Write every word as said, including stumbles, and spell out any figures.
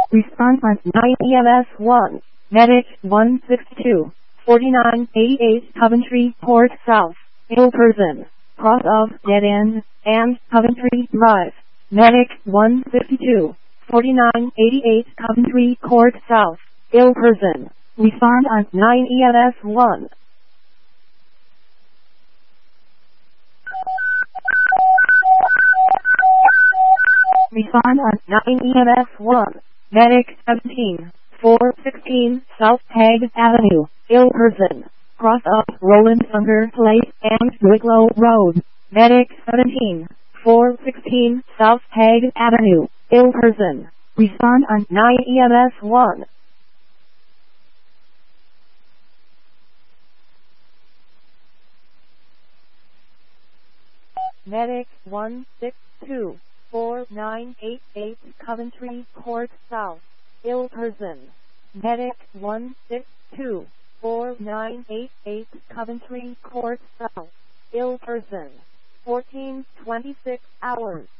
Response on nine E M S one. Medic one six two, forty-nine eighty-eight Coventry Port South. Ill person. Cross of Dead End and Coventry Drive. Medic one fifty-two, forty-nine eighty-eight Coventry Court South. Ill person. Respond on nine E M S one. Respond on nine E M S one. Medic seventeen, four sixteen South Peg Avenue. Ill person. Cross of Roland Unger Place and Wicklow Road. Medic seventeen, four sixteen South Peg Avenue. Ill person. Respond on nine E M S one. Medic one six two, four nine eight eight Coventry Court South. Ill person. Medic one six two, four nine eight eight Coventry Court South. Ill person. fourteen twenty-six hours.